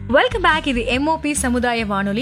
Welcome back. இது MOP சமுதாய வானொலி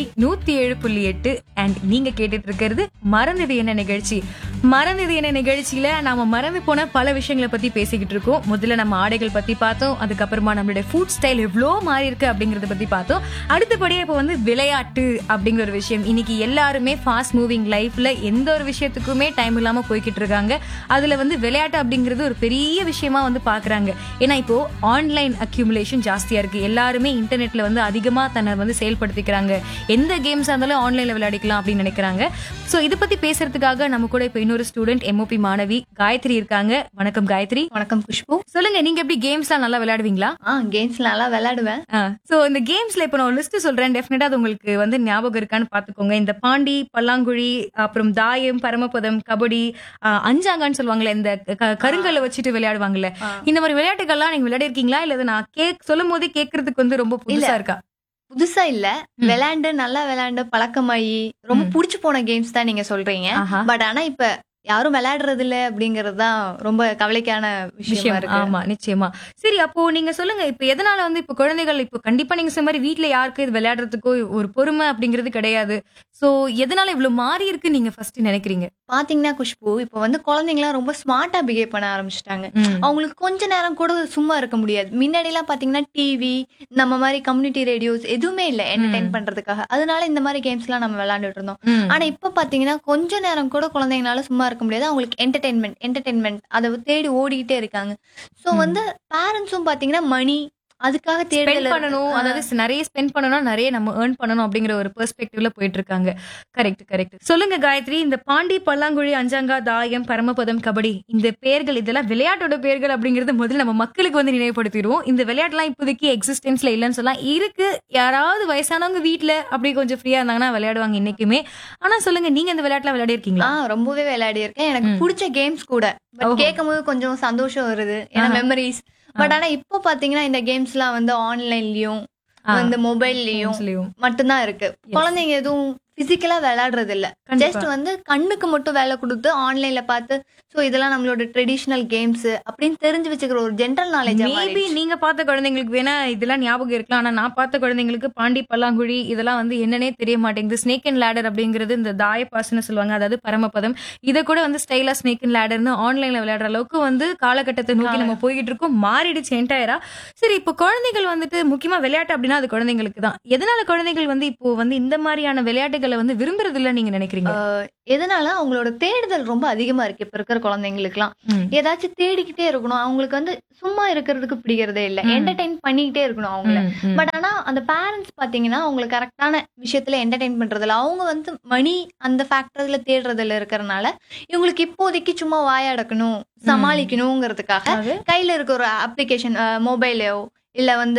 107.8 அண்ட் நீங்க கேட்டுட்டு இருக்கிறது மறந்தது என்ன நிகழ்ச்சி. மறந்தது என்ன நிகழ்ச்சியில நாம மறந்து போன பல விஷயங்களை பத்தி பேசிக்கிட்டு இருக்கோம். முதல்ல நம்ம ஆடைகள் பத்தி பார்த்தோம், அதுக்கப்புறமா நம்மளுடைய ஃபுட் ஸ்டைல் எவ்வளோ மாறி இருக்கு அப்படிங்கறத பத்தி பார்த்தோம். அடுத்தபடியே இப்போ வந்து விளையாட்டு அப்படிங்கிற ஒரு விஷயம். இன்னைக்கு எல்லாருமே ஃபாஸ்ட் மூவிங் லைஃப்ல எந்த ஒரு விஷயத்துக்குமே டைம் இல்லாம போய்கிட்டு இருக்காங்க. அதுல வந்து விளையாட்டு அப்படிங்கிறது ஒரு பெரிய விஷயமா வந்து பாக்குறாங்க. ஏன்னா இப்போ ஆன்லைன் அக்யூமுலேஷன் ஜாஸ்தியா இருக்கு. எல்லாருமே இன்டர்நெட்ல வந்து அதிகமா தன்னை வந்து செயல்படுத்திக்கிறாங்க. எந்த கேம்ஸ் இருந்தாலும் ஆன்லைன்ல விளையாடிக்கலாம் அப்படின்னு நினைக்கிறாங்க. சோ இத பத்தி பேசுறதுக்காக நம்ம கூட இப்ப இன்னொரு ஸ்டூடெண்ட் எம்ஓபி மாணவி காயத்ரி இருக்காங்க. வணக்கம் காயத்ரி. வணக்கம் குஷ்பு. சொல்லுங்க, நீங்க எப்படி கேம்ஸ்லாம் நல்லா விளையாடுவீங்களா? கேம்ஸ் நல்லா விளையாடுவேன். சோ இந்த கேம்ஸ்ல இப்ப நான் லிஸ்ட் சொல்றேன், டெஃபினட்டா அது உங்களுக்கு வந்து ஞாபகம் இருக்கான்னு பாத்துக்கோங்க. இந்த பாண்டி, பல்லாங்குழி, அப்புறம் தாயம், பரமபதம், கபடி, அஞ்சாங்கன்னு சொல்லுவாங்கல்ல, இந்த கருங்கல்ல வச்சுட்டு விளையாடுவாங்கல்ல, இந்த மாதிரி விளையாட்டுகள்லாம் நீங்க விளையாடி இருக்கீங்களா? இல்ல நான் சொல்லும் போதே கேட்கறதுக்கு வந்து ரொம்ப புதுசா இருக்கா? புதுசா இல்ல, நல்லா விளையாண்டு பழக்கமாயி ரொம்ப புடிச்சு போன கேம்ஸ் தான் நீங்க சொல்றீங்க. பட் ஆனா இப்ப யாரும் விளையாடுறது இல்ல அப்படிங்கறது தான் ரொம்ப கவலைக்கான விஷயம் இருக்கு. ஆமா, நிச்சயமா. சரி, அப்போ நீங்க சொல்லுங்க, இப்ப எதனால வந்து இப்ப குழந்தைகள் இப்ப கண்டிப்பா நீங்க சொன்ன மாதிரி வீட்டுல யாருக்கு இது விளையாடுறதுக்கோ ஒரு பொறுமை அப்படிங்கிறது கிடையாது. சோ எதனால இவ்வளவு மாறி இருக்கு நீங்க ஃபர்ஸ்ட் நினைக்கிறீங்க? பாத்தீங்கன்னா குஷ்பு, இப்ப வந்து குழந்தைங்களாம் ரொம்ப ஸ்மார்ட்டா பிஹேவ் பண்ண ஆரம்பிச்சிட்டாங்க. அவங்களுக்கு கொஞ்ச நேரம் கூட சும்மா இருக்க முடியாது. முன்னாடி எல்லாம் பாத்தீங்கன்னா டிவி, நம்ம மாதிரி கம்யூனிட்டி ரேடியோஸ் எதுவுமே இல்ல என்டர்டைன் பண்றதுக்காக. அதனால இந்த மாதிரி கேம்ஸ் எல்லாம் நம்ம விளையாண்டுட்டு இருந்தோம். ஆனா இப்ப பாத்தீங்கன்னா கொஞ்ச நேரம் கூட குழந்தைங்களால சும்மா இருக்க முடியாது. அவங்களுக்கு என்டர்டைன்மெண்ட் அதை தேடி ஓடிக்கிட்டே இருக்காங்க. சோ வந்து பேரண்ட்ஸும் பாத்தீங்கன்னா மணி அதுக்காக ஸ்பெண்ட் பண்ணணும், அதாவது நிறைய ஸ்பெண்ட் பண்ணணும்னா நிறைய நம்ம ஏர்ன் பண்ணணும் அப்படிங்கிற ஒரு பெர்ஸ்பெக்டிவ்ல போயிட்டு இருக்காங்க. கரெக்ட். சொல்லுங்க காயத்ரி, இந்த பாண்டி, பல்லாங்குழி, அஞ்சாங்கா, தாயம், பரமபதம், கபடி, இந்த பேர்கள் இதெல்லாம் விளையாட்டோட பேர்கள் அப்படிங்கறது முதல்ல நம்ம மக்களுக்கு வந்து நினைவுபடுத்திடுவோம். இந்த விளையாட்டுலாம் இப்போதைக்கு எக்ஸிஸ்டன்ஸ்ல இல்லைன்னு சொல்லலாம். இருக்கு, யாராவது வயசானவங்க வீட்டுல அப்படி கொஞ்சம் ஃப்ரீயா இருந்தாங்கன்னா விளையாடுவாங்க இன்னைக்குமே. ஆனா சொல்லுங்க, நீங்க இந்த விளையாட்டுலாம் விளையாடி இருக்கீங்களா? ரொம்பவே விளையாடி இருக்கேன். எனக்கு பிடிச்ச கேம்ஸ் கூட. கேட்கும் போது கொஞ்சம் சந்தோஷம் வருது, ஏன்னா மெமரிஸ். பட் ஆனா இப்போ பாத்தீங்கன்னா இந்த கேம்ஸ் எல்லாம் வந்து ஆன்லைன்லயும் வந்து மொபைல்லயும் மட்டும்தான் இருக்கு. குழந்தைங்க எதுவும் பிசிக்கலா விளையாடுறது இல்ல. ஜஸ்ட் வந்து கண்ணுக்கு மட்டும் வேலை கொடுத்து ஆன்லைன்ல பார்த்து சோ இதெல்லாம் நம்மளோட ட்ரெடிஷனல் கேம்ஸ் அப்படின்னு தெரிஞ்சு வச்சுக்கிற ஒரு ஜெனரல் நாலேஜ். மேபி நீங்க பார்த்த குழந்தைங்களுக்கு வேணா இதெல்லாம் ஞாபகம் இருக்கலாம். ஆனா நான் பார்த்த குழந்தைங்களுக்கு பாண்டி, பல்லாங்குழி இதெல்லாம் வந்து என்னன்னே தெரிய மாட்டேங்குது. ஸ்னேக் அண்ட் லேடர் அப்படிங்கிறது இந்த தாயப்பாசுன்னு சொல்லுவாங்க, அதாவது பரமபதம். இதை கூட வந்து ஸ்டைலா ஸ்னேக் அண்ட் லேடர்னு ஆன்லைன்ல விளையாடுற அளவுக்கு வந்து காலகட்டத்தை நோக்கி நம்ம போய்கிட்டு இருக்கோம். மாறிடுச்சு என்டையரா. சரி, இப்போ குழந்தைகள் வந்துட்டு முக்கியமா விளையாட்டு அப்படின்னா அது குழந்தைங்களுக்கு தான். எதனால குழந்தைகள் வந்து இப்போ வந்து இந்த மாதிரியான விளையாட்டுகளை வந்து விரும்புறது இல்ல நீங்க நினைக்கிறீங்க? எதனால அவங்களோட தேடுதல் ரொம்ப அதிகமா இருக்கு. இப்ப இருக்கிற குழந்தைங்களுக்கு எல்லாம் ஏதாச்சும் தேடிக்கிட்டே இருக்கணும். அவங்களுக்கு வந்து சும்மா இருக்கிறதுக்கு பிடிக்கிறதே இல்ல, என்டர்டைன் பண்ணிக்கிட்டே இருக்கணும் அவங்கள. பட் ஆனா அந்த பேரண்ட்ஸ் பாத்தீங்கன்னா அவங்களுக்கு கரெக்டான விஷயத்துல என்டர்டைன் பண்றதுல அவங்க வந்து மணி அந்த ஃபேக்டர்ல தேடுறதுல இருக்கறனால இவங்களுக்கு இப்போதைக்கு சும்மா வாயடக்கணும், சமாளிக்கணுங்கிறதுக்காக கையில இருக்க ஒரு அப்ளிகேஷன், மொபைலையோ இல்ல வந்து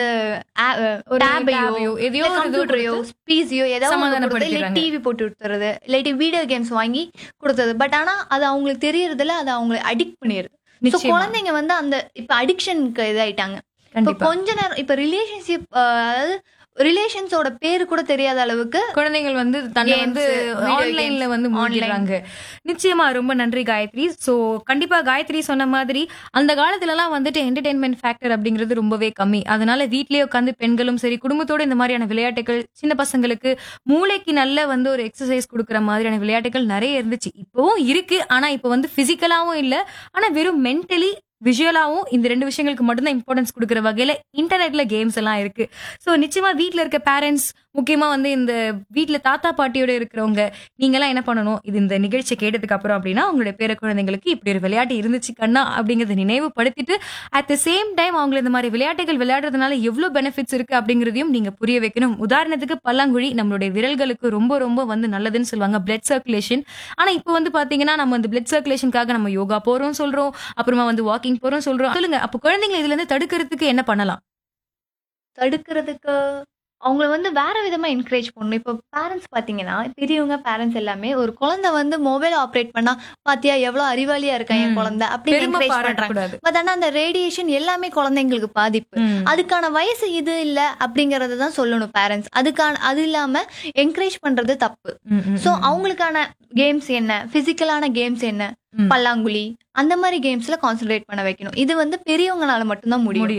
கம்ப்யூட்டரையோ பிசியோ ஏதாவது டிவி போட்டு விட்டுறது, இல்லாட்டி வீடியோ கேம்ஸ் வாங்கி கொடுத்தது. பட் ஆனா அது அவங்களுக்கு தெரியறதுல அது அவங்களை அடிக்ட் பண்ணிடுது. குழந்தைங்க வந்து அந்த இப்ப அடிக்ஷனுக்கு இதாயிட்டாங்க. இப்ப கொஞ்ச நேரம் இப்ப ரிலேஷன்ஷிப், அதாவது ரிலேஷன்ஸோட பேரு கூட தெரியாத அளவுக்கு குழந்தைகள் வந்து தன்னை வந்து ஆன்லைன்ல வந்து மூழ்கிடுறாங்க. நிச்சயமா ரொம்ப நன்றி காயத்ரி. சோ கண்டிப்பா காயத்ரி சொன்ன மாதிரி அந்த காலத்துல எல்லாம் வந்துட்டு என்டர்டைன்மெண்ட் ஃபேக்டர் அப்படிங்கிறது ரொம்பவே கம்மி. அதனால வீட்லயே உட்காந்து பெண்களும் சரி குடும்பத்தோட இந்த மாதிரியான விளையாட்டுகள், சின்ன பசங்களுக்கு மூளைக்கு நல்ல வந்து ஒரு எக்ஸசைஸ் கொடுக்குற மாதிரியான விளையாட்டுகள் நிறைய இருந்துச்சு. இப்பவும் இருக்கு, ஆனா இப்ப வந்து பிசிக்கலாவும் இல்ல, ஆனா வெறும் மென்டலி விஷுவலாவும் இந்த ரெண்டு விஷயங்களுக்கு மட்டும்தான் இம்பார்ட்டன்ஸ் கொடுக்குற வகையில இன்டர்நெட்ல கேம்ஸ் எல்லாம் இருக்கு. சோ நிச்சயமா வீட்டுல இருக்க பேரண்ட்ஸ், முக்கியமா வந்து இந்த வீட்டுல தாத்தா பாட்டியோட இருக்கிறவங்க, நீங்க எல்லாம் என்ன பண்ணணும், இது இந்த நிகழ்ச்சியை கேட்டதுக்கு அப்புறம் அப்படின்னா உங்களுடைய பேர குழந்தைங்களுக்கு இப்படி ஒரு விளையாட்டு இருந்துச்சு கண்ணா அப்படிங்கறத நினைவுபடுத்திட்டு அட் த சேம் டைம் அவங்க இந்த மாதிரி விளையாட்டுகள் விளையாடுறதுனால எவ்வளவு பெனிஃபிட்ஸ் இருக்கு அப்படிங்கறதையும் நீங்க புரிய வைக்கணும். உதாரணத்துக்கு பல்லாங்குழி நம்மளுடைய விரல்களுக்கு ரொம்ப ரொம்ப வந்து நல்லதுன்னு சொல்லுவாங்க, பிளட் சர்க்குலேஷன். ஆனா இப்போ வந்து பாத்தீங்கன்னா நம்ம இந்த பிளட் சர்க்குலேஷனுக்காக நம்ம யோகா போறோம் சொல்றோம், அப்புறமா வந்து வாக்கிங் போறோம் சொல்றோம். சொல்லுங்க, அப்ப குழந்தைங்களை இதுல இருந்து தடுக்கிறதுக்கு என்ன பண்ணலாம்? தடுக்கிறதுக்கு அவங்கள வந்து வேற விதமா என்கரேஜ் பண்ணணும். இப்ப பேரண்ட்ஸ் பாத்தீங்கன்னா பேரண்ட்ஸ் எல்லாமே ஒரு குழந்தை வந்து மொபைல் ஆப்ரேட் பண்ணா பாத்தியா எவ்வளவு அறிவாளியா இருக்கா என் குழந்தை அப்படின்னு என்கரேஜ் பண்றாங்க. பட் ஆனா அந்த ரேடியேஷன் எல்லாமே குழந்தைங்களுக்கு பாதிப்பு. அதுக்கான வயசு இது இல்ல அப்படிங்கறத தான் சொல்லணும் பேரண்ட்ஸ். அது இல்லாம என்கரேஜ் பண்றது தப்பு. சோ அவங்களுக்கான கேம்ஸ் என்ன, பிசிக்கலான கேம்ஸ் என்ன, பல்லாங்குழி அந்த மாதிரி கேம்ஸ்ல கான்சென்ட்ரேட் பண்ண வைக்கணும். இது வந்து பெரியவங்களால மட்டும்தான் முடியும்.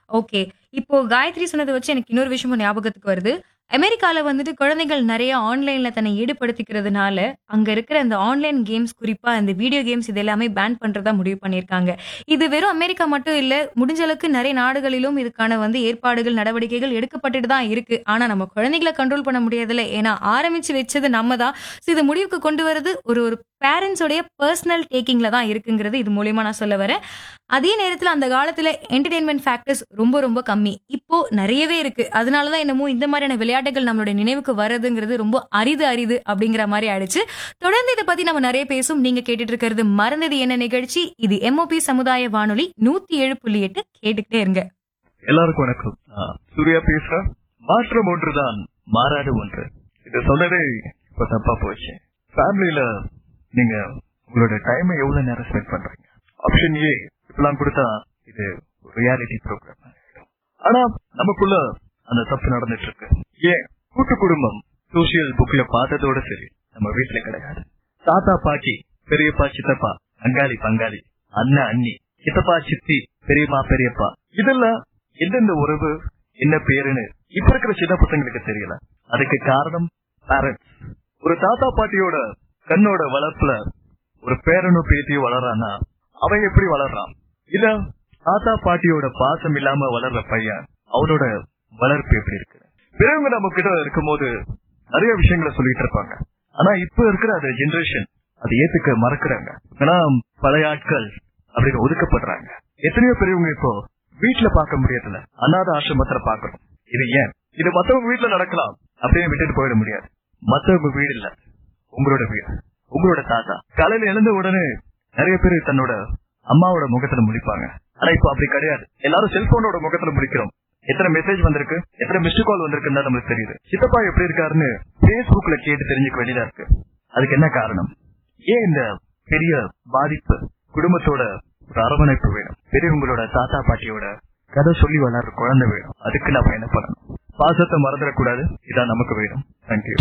ஓகே. இப்போ காயத்ரி சொன்னத வச்சு எனக்கு இன்னொரு விஷயமும் ஞாபகத்துக்கு வருது. அமெரிக்கால வந்துட்டு குழந்தைகள் நெறைய ஆன்லைன்ல தன்னை ஈடுபடுத்திக்கிறதுனால, அங்க இருக்கிற அந்த ஆன்லைன் கேம்ஸ் குறிப்பா இந்த வீடியோ கேம்ஸ் இது எல்லாமே பேன் பண்றதா முடிவு பண்ணியிருக்காங்க. இது வெறும் அமெரிக்கா மட்டும் இல்ல. முடிஞ்ச அளவுக்கு நெறைய நாடுகளிலும் இதுக்கான வந்து ஏற்பாடுகள், நடவடிக்கைகள் எடுக்கப்பட்டுட்டு தான் இருக்கு. ஆனா நம்ம குழந்தைகள கண்ட்ரோல் பண்ண முடியாதுல்ல. ஏன்னா ஆரம்பிச்சு வச்சது நம்ம தான். சோ இத முடிவுக்கு கொண்டு வரது ஒரு ஒரு பேரண்ட்ஸ் உடைய பெர்சனல் டேக்கிங்ல தான் இருக்குங்கிறது இது மூலியமா நான் சொல்ல வரேன். அதே நேரத்துல அந்த காலத்துல என்டர்டெயின்மென்ட் ஃபேக்டர்ஸ் ரொம்ப ரொம்ப கம்மி. இப்போ நெறையவே இருக்கு. அதனால தான் என்னமோ இந்த மாதிரியான விளையாட்டுகள் நம்மளுடைய நினைவுக்கு வரதுங்கிறது ரொம்ப அரிது அப்படிங்கிற மாரி ஆயிடுச்சு. தொடர்ந்து இத பத்தி நம்ம நெறைய பேசும். நீங்க கேட்டுட்டு இருக்கிறது மறந்தது என்ன நிகழ்ச்சி. இது MOP சமுதாய வானொலி 107.8 கேட்டுக்கிட்டே இருங்க. எல்லாருக்கும் வணக்கம். சூர்யா பேசுறேன். மாற்றம் ஒன்றுதான், மாறாத ஒன்று. இது சொன்னதே இப்ப தப்பா போச்சு. ஃபேமிலியில நீங்க உங்களோட டைமை எவ்வளவு நேரம் ஸ்பெண்ட் பண்றீங்க? ஆப்ஷன் ஏ இப்பெல்லாம் கொடுத்தா இது ரியாலிட்டி ப்ரோக்ராம். ஆனா நமக்குள்ள அந்த தப்பு நடந்துட்டு இருக்கு. ஏன் கூட்டு குடும்பம் சோசியல் புக்ல பார்த்ததோட சரி நம்ம வீட்டுல கிடையாது. தாத்தா பாட்டி, பெரியப்பா சித்தப்பா, அங்காளி பங்காளி, அண்ணன் அண்ணி, சித்தப்பா சித்தி, பெரியம்மா பெரியப்பா, இதெல்லாம் எந்தெந்த உறவு என்ன பேருன்னு இப்ப இருக்கிற சின்ன பசங்களுக்கு தெரியல. அதுக்கு காரணம் பேரண்ட்ஸ். ஒரு தாத்தா பாட்டியோட கண்ணோட வளர்ப்புல ஒரு பேரனும் பேத்தியும் வளரானா அவன் எப்படி வளர்றான்? இல்ல தாத்தா பாட்டியோட பாசம் இல்லாம வளர்ற பையன் அவனோட வளர்ப்பு எப்படி இருக்கு? பெரியவங்க நம்ம கிட்ட இருக்கும் போது நிறைய விஷயங்களை சொல்லிட்டு இருப்பாங்க. ஆனா இப்ப இருக்கிற அந்த ஜெனரேஷன் அதை ஏத்துக்க மறக்கிறாங்க. ஏன்னா பழைய ஆட்கள் அப்படின்னு ஒதுக்கப்படுறாங்க. எத்தனையோ பெரியவங்க இப்போ வீட்டுல பார்க்க முடியறதில்ல, அநாத ஆசிரமத்துல பாக்கணும். இது ஏன்? இது மத்தவங்க வீட்டுல நடக்கலாம் அப்படியே விட்டுட்டு போயிட முடியாது. மத்தவங்க வீடு இல்ல, உங்களோட வீடு, உங்களோட தாத்தா. காலையில எழுந்த உடனே நிறைய பேர் தன்னோட அம்மாவோட முகத்துல முடிப்பாங்க. ஆனா இப்ப அப்படி கிடையாது. எல்லாரும் செல்போனோட முகத்துல முடிக்கிறோம். எத்தனை மெசேஜ் வந்திருக்கு, எத்தனை மிஸ்டு கால் வந்திருக்குன்னு தான் நம்மளுக்கு தெரியுது. சித்தப்பா எப்படி இருக்காருன்னு பேஸ்புக்ல கேட்டு தெரிஞ்சுக்க வேண்டியதா இருக்கு. அதுக்கு என்ன காரணம்? ஏன் இந்த பெரிய பாதிப்பு? குடும்பத்தோட ஒரு அரவணைப்பு வேணும். பெரியவங்களோட தாத்தா பாட்டியோட கதை சொல்லி வளர்ற குழந்தை வேணும். அதுக்கு நம்ம என்ன பண்ணணும்? பாசத்தை மறந்துடக்கூடாது. இதான் நமக்கு வேணும். தேங்க்யூ.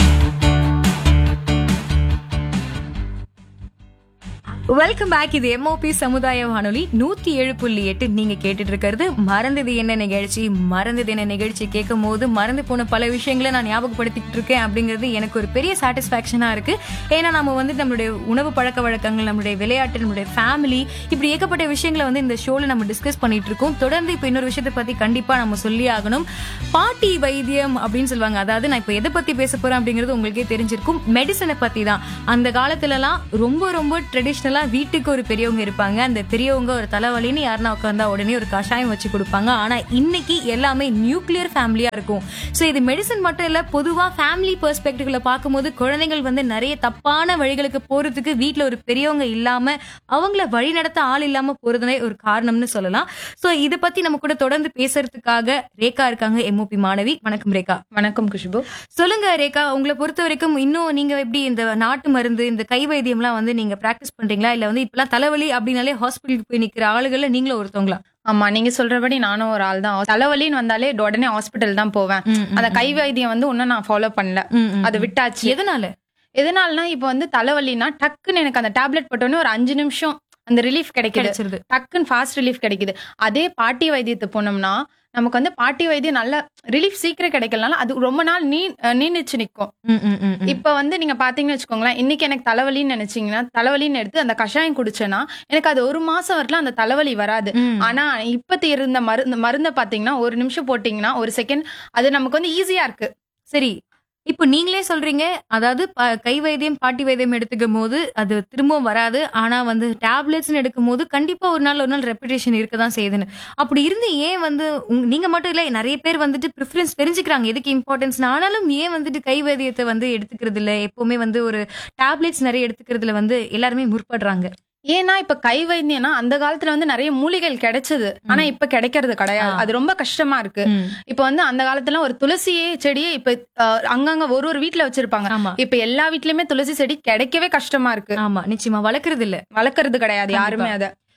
Welcome back. இது MOP சமுதாய வானொலி 107.8. நீங்க கேட்டுட்டு இருக்கிறது மறந்தது என்ன நிகழ்ச்சி. மறந்தது என்ன நிகழ்ச்சி கேட்கும் போது மறந்து போன பல விஷயங்களை நான் ஞாபகப்படுத்திட்டு இருக்கேன் அப்படிங்கிறது எனக்கு ஒரு பெரிய சாட்டிஸ்பாக்சனா இருக்கு. ஏன்னா நம்ம வந்து நம்மளுடைய உணவு பழக்க வழக்கங்கள், நம்மளுடைய விளையாட்டு, நம்மளுடைய ஃபேமிலி, இப்படி ஏகப்பட்ட விஷயங்களை வந்து இந்த ஷோல நம்ம டிஸ்கஸ் பண்ணிட்டு இருக்கோம். தொடர்ந்து இப்ப இன்னொரு விஷயத்தை பத்தி கண்டிப்பா நம்ம சொல்லி ஆகணும். பாட்டி வைத்தியம் அப்படின்னு சொல்லுவாங்க. அதாவது நான் இப்ப எதை பத்தி பேச போறேன் அப்படிங்கிறது உங்களுக்கே தெரிஞ்சிருக்கும். மெடிசனை பத்தி தான். அந்த காலத்துல எல்லாம் ரொம்ப ரொம்ப ட்ரெடிஷனல் வீட்டுக்கு ஒரு பெரியவங்க இருப்பாங்க. அந்த பெரியவங்க ஒரு தலைவலின்னு யாருன்னா உட்கார்ந்தா உடனே ஒரு கஷாயம் வச்சு கொடுப்பாங்க. ஆனா இன்னைக்கு எல்லாமே நியூக்ளியர் ஃபேமிலியா இருக்கும். சோ இது மெடிசன் மட்டும் இல்ல, பொதுவா ஃபேமிலி பெர்ஸ்பெக்டிவ்ல பார்க்கும்போது குழந்தைகள் வந்து நிறைய தப்பான வழிகளுக்கு போறதுக்கு வீட்டுல ஒரு பெரியவங்க இல்லாம அவங்கள வழி நடத்த ஆள் இல்லாம போறதுனே ஒரு காரணம்னு சொல்லலாம். சோ இத பத்தி நம்ம கூட தொடர்ந்து பேசுறதுக்காக ரேகா இருக்காங்க, MOP மாணவி. வணக்கம் ரேகா. வணக்கம் குஷ்பு. சொல்லுங்க ரேகா, உங்களை பொறுத்த வரைக்கும் இன்னும் நீங்க எப்படி இந்த நாட்டு மருந்து, இந்த கை வைத்தியம் எல்லாம் வந்து நீங்க பிராக்டிஸ் பண்றீங்களா? இல்ல வந்து இப்பெல்லாம் தலைவலி அப்படின்னாலே ஹாஸ்பிட்டலுக்கு போய் நிக்கிற ஆளுகள்ல நீங்களும் ஒருத்தவங்களா? ஆமா, நீங்க சொல்றபடி நானும் ஒரு ஆள் தான். தலைவலின்னு வந்தாலே உடனே ஹாஸ்பிட்டல் தான் போவேன். அந்த கை வைத்தியம் வந்து ஒன்னும் நான் ஃபாலோ பண்ணல, அதை விட்டாச்சு. எதனாலனா இப்ப வந்து தலைவலினா டக்குன்னு எனக்கு அந்த டேப்லெட் போட்டோன்னே ஒரு 5 நிமிஷம் அந்த ரிலீஃப் கிடைக்குது, டக்குன்னு ஃபாஸ்ட் ரிலீஃப் கிடைக்குது. அதே பாட்டி வைத்தியத்தை போனோம்னா நமக்கு வந்து பாட்டி வைத்தியம் நல்ல ரிலீஃப் சீக்கிரம் கிடைக்கலனால அது ரொம்ப நாள் நீண்டிச்சு நிக்கும். இப்ப வந்து நீங்க பாத்தீங்கன்னு வச்சுக்கோங்களேன், இன்னைக்கு எனக்கு தலைவலின்னு நினைச்சீங்கன்னா தலைவலின்னு எடுத்து அந்த கஷாயம் குடிச்சேன்னா எனக்கு அது 1 மாசம் வரலாம் அந்த தலைவலி வராது. ஆனா இப்பத்தி இருந்த மருந்தை பாத்தீங்கன்னா 1 நிமிஷம் போட்டீங்கன்னா 1 செகண்ட் அது நமக்கு வந்து ஈஸியா இருக்கு. சரி, இப்போ நீங்களே சொல்றீங்க, அதாவது கை வைத்தியம் பாட்டி வைத்தியம் எடுத்துக்கும் போது அது திரும்பவும் வராது. ஆனா வந்து டேப்லெட்ஸ் எடுக்கும் போது கண்டிப்பா ஒரு நாள் ரெப்புடேஷன் இருக்கதான் செய்யுதுன்னு. அப்படி இருந்து ஏன் வந்து நீங்க மட்டும் இல்ல, நிறைய பேர் வந்துட்டு ப்ரிஃபரன்ஸ் தெரிஞ்சுக்கிறாங்க எதுக்கு இம்பார்ட்டன்ஸ். ஆனாலும் ஏன் வந்துட்டு கை வைத்தியத்தை வந்து எடுத்துக்கிறது இல்ல, எப்பவுமே வந்து ஒரு டேப்லெட்ஸ் நிறைய எடுத்துக்கிறதுல வந்து எல்லாருமே முற்படுறாங்க? ஏன்னா இப்ப கை வைத்தியம்னா அந்த காலத்துல வந்து நிறைய மூலிகைகள் கிடைச்சது, ஆனா இப்ப கிடைக்கிறது கிடையாது. அது ரொம்ப கஷ்டமா இருக்கு. இப்ப வந்து அந்த காலத்துல ஒரு துளசியே செடியே இப்ப அங்கங்க ஒரு வீட்டுல வச்சிருப்பாங்க. இப்ப எல்லா வீட்லயுமே துளசி செடி கிடைக்கவே கஷ்டமா இருக்கு. ஆமா, நிச்சயமா வளர்க்கறது கிடையாது யாருமே. அத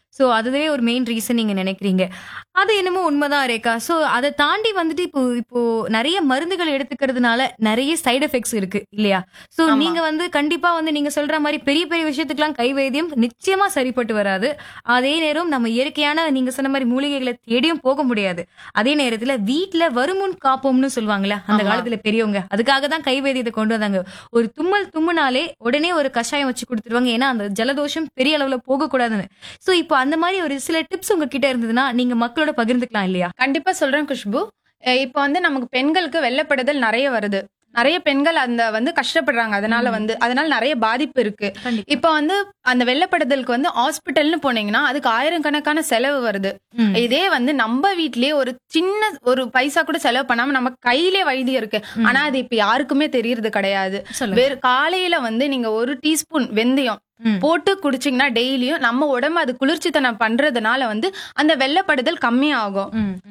சோ அதுவே ஒரு மெயின் ரீசன் நீங்க நினைக்கிறீங்க. அது என்னமோ உண்மைதான் ரேகா. சோ அதை தாண்டி வந்துட்டு இப்போ இப்போ நிறைய மருந்துகள் எடுத்துக்கிறதுனால நிறைய சைடு எஃபெக்ட்ஸ் இருக்கு இல்லையா? சோ ஆமா. நீங்க வந்து கண்டிப்பா வந்து நீங்க சொல்ற மாதிரி பெரிய பெரிய விஷயத்துக்குலாம் கை வைத்தியம் நிச்சயமா சரிப்பட்டு வராது. அதே நேரம் நம்ம இயற்கையான நீங்க சொன்ன மாதிரி மூலிகைகளை தேடியும் போக முடியாது. அதே நேரத்துல வீட்ல வருமுன் காப்போம்னு சொல்லுவாங்கல்ல அந்த ஆமா. காலத்துல பெரியவங்க, அதுக்காக தான் கை வைத்தியத்தை கொண்டு வந்தாங்க. ஒரு தும்மல் தும்முனாலே உடனே ஒரு கஷாயம் வச்சு கொடுத்துருவாங்க. ஏன்னா அந்த ஜலதோஷம் பெரிய அளவுல போக கூடாதுன்னு. சோ இப்போ அந்த மாதிரி ஒரு சில டிப்ஸ் உங்ககிட்ட இருந்ததுன்னா நீங்க மக்களோட பகிர்ந்துக்கலாம் இல்லையா? கண்டிப்பா சொல்றேன் குஷ்பு. இப்ப வந்து நமக்கு பெண்களுக்கு வெள்ளப்படுதல் நிறைய வருது. நிறைய பெண்கள் அந்த வந்து கஷ்டப்படுறாங்க. அதனால நிறைய பாதிப்பு இருக்கு. கண்டிப்பா. இப்ப வந்து அந்த வெள்ளப்படுதலுக்கு வந்து ஹாஸ்பிட்டல்னு போனீங்கன்னா அதுக்கு ஆயிரக்கணக்கான செலவு வருது. இதே வந்து நம்ம வீட்லயே ஒரு சின்ன ஒரு பைசா கூட செலவு பண்ணாம நம்ம கையிலே வைத்தியம் இருக்கு. ஆனா அது இப்ப யாருக்குமே தெரியறது கிடையாது. சொல்லுங்க. வேற காலையில வந்து நீங்க ஒரு டீஸ்பூன் வெந்தயம் போட்டு குடிச்சீங்கன்னா டெய்லியும் நம்ம உடம்பு அது குளிர்ச்சித்தனம் பண்றதுனால வந்து அந்த வெள்ளப்படுதல் கம்மியாகும்.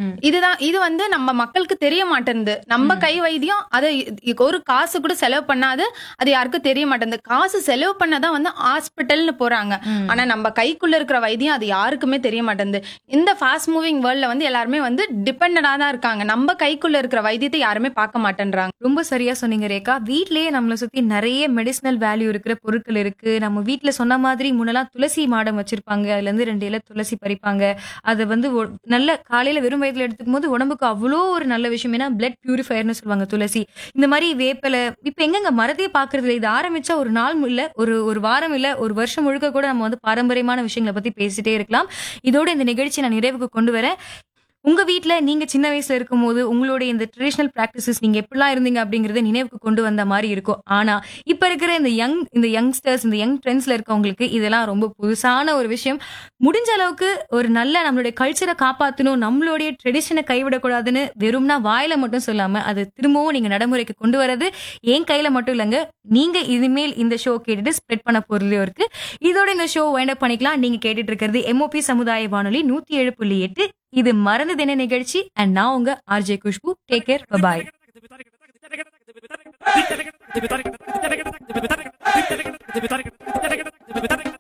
இது வந்து நம்ம மக்களுக்கு தெரிய மாட்டேங்குது. நம்ம கை வைத்தியம் அதை ஒரு காசு கூட செலவு பண்ணாது. அது யாருக்கும் தெரிய மாட்டேங்குது. காசு செலவு பண்ணதான் வந்து ஹாஸ்பிட்டல்னு போறாங்க. ஆனா நம்ம கைக்குள்ள இருக்கிற வைத்தியம் அது யாருக்குமே தெரிய மாட்டேங்குது. இந்த ஃபாஸ்ட் மூவிங் வேர்ல்ட்ல வந்து எல்லாருமே வந்து டிபெண்டடா தான் இருக்காங்க. நம்ம கைக்குள்ள இருக்கிற வைத்தியத்தை யாருமே பார்க்க மாட்டேன்றாங்க. ரொம்ப சரியா சொன்னீங்க ரேகா. வீட்லயே நம்மளை சுத்தி நிறைய மெடிசினல் வேல்யூ இருக்கிற பொருட்கள் இருக்கு. நம்ம வீட்ல சொன்ன மாதிரி முன்னெல்லாம் துளசி மாடம் வச்சிருப்பாங்க. அதுல இருந்து 2 இலை துளசி பறிப்பாங்க. அதை வந்து நல்ல காலையில வெறும் வயதுல எடுத்துக்கும் போது உடம்புக்கு அவ்வளோ ஒரு நல்ல விஷயம். ஏன்னா பிளட் பியூரிஃபயர்னு சொல்லுவாங்க துளசி. இந்த மாதிரி வேப்பிலை இப்ப எங்கெங்க மரத்தையே பாக்குறது இல்லை. இது ஆரம்பிச்சா ஒரு நாள் இல்ல, ஒரு வாரம் இல்ல, ஒரு வருஷம் முழுக்க கூட நம்ம வந்து பாரம்பரியமான விஷயங்களை பத்தி பேசிட்டே இருக்கலாம். இதோட இந்த நிகழ்ச்சி நான் நிறைவுக்கு கொண்டு வரேன். உங்க வீட்ல நீங்க சின்ன வயசுல இருக்கும்போது உங்களுடைய இந்த ட்ரெடிஷனல் பிராக்டிசஸ் நீங்க எப்படிலாம் இருந்தீங்க அப்படிங்கறத நினைவுக்கு கொண்டு வந்த மாதிரி இருக்கும். ஆனா இப்ப இருக்கிற இந்த யங்ஸ்டர்ஸ் இந்த யங் ட்ரெண்ட்ஸ்ல இருக்கவங்களுக்கு இதெல்லாம் ரொம்ப புதுசான ஒரு விஷயம். முடிஞ்ச அளவுக்கு ஒரு நல்ல நம்மளுடைய கல்ச்சரை காப்பாத்தணும், நம்மளுடைய ட்ரெடிஷனை கைவிடக்கூடாதுன்னு வெறும்னா வாயில மட்டும் சொல்லாம அது திரும்பவும் நீங்க நடைமுறைக்கு கொண்டு வரது என் கையில மட்டும் இல்லைங்க. நீங்க இனிமேல் இந்த ஷோ கேட்டுட்டு ஸ்ப்ரெட் பண்ண பொருளும் இருக்கு. இதோட இந்த ஷோ வைண்ட் அப் பண்ணிக்கலாம். நீங்க கேட்டுட்டு இருக்கிறது MOP சமுதாய வானொலி 107.8. இது மறந்து தின நிகழ்ச்சி. அண்ட் நான் உங்க RJ Khushbu. Take care. By.